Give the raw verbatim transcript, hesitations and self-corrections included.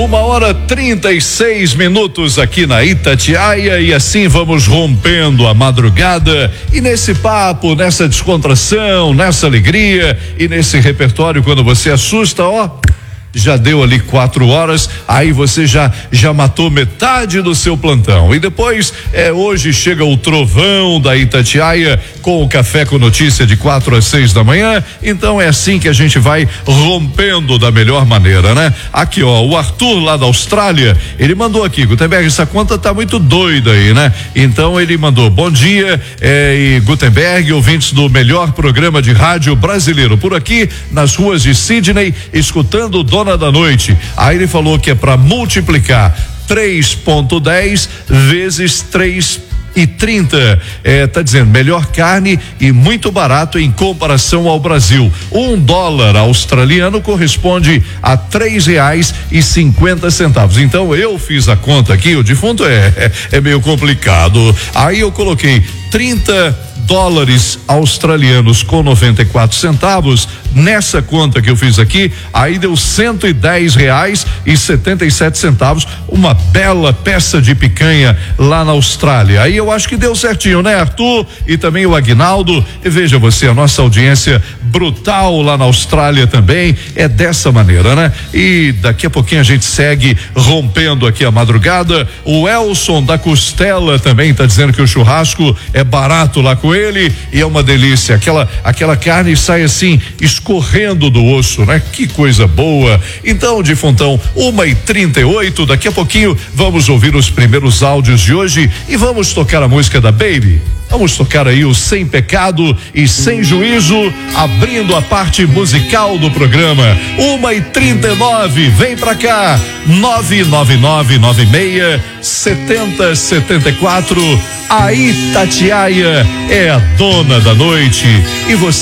Uma hora trinta e seis minutos aqui na Itatiaia e assim vamos rompendo a madrugada e nesse papo, nessa descontração, nessa alegria e nesse repertório quando você assusta, ó. Já deu ali quatro horas, aí você já já matou metade do seu plantão. E depois, é, hoje chega o trovão da Itatiaia com o café com notícia de quatro às seis da manhã. Então é assim que a gente vai rompendo da melhor maneira, né? Aqui, ó, o Arthur lá da Austrália, ele mandou aqui, Gutenberg, essa conta tá muito doida aí, né? Então ele mandou, bom dia, é, e Gutenberg, ouvintes do melhor programa de rádio brasileiro, por aqui nas ruas de Sydney, escutando o Dona da Noite. Aí ele falou que é para multiplicar três ponto dez vezes três e trinta, é, tá dizendo melhor carne e muito barato em comparação ao Brasil. Um dólar australiano corresponde a três reais e cinquenta centavos. Então eu fiz a conta aqui, o defunto é, é, é meio complicado. Aí eu coloquei trinta dólares australianos com noventa e quatro centavos nessa conta que eu fiz aqui, aí deu cento e dez reais e setenta e sete centavos, uma bela peça de picanha lá na Austrália. Aí eu acho que deu certinho, né, Arthur? E também o Aguinaldo. E veja você, a nossa audiência brutal lá na Austrália também é dessa maneira, né? E daqui a pouquinho a gente segue rompendo aqui a madrugada. O Elson da Costela também tá dizendo que o churrasco é barato lá com ele e é uma delícia, aquela aquela carne sai assim escorrendo do osso, né? Que coisa boa. Então, defuntão, uma e trinta e oito, daqui a pouquinho vamos ouvir os primeiros áudios de hoje e vamos tocar a música da Baby. Vamos tocar aí o Sem Pecado e Sem Juízo, abrindo a parte musical do programa. Uma e trinta e nove, vem pra cá, nove nove nove nove seis setenta setenta e quatro. A Itatiaia é a dona da noite e você